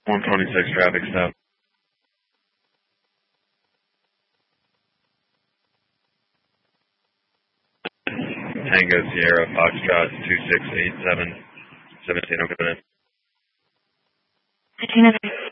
126 traffic stop. Tango Sierra Foxtrot 2687 17 over there.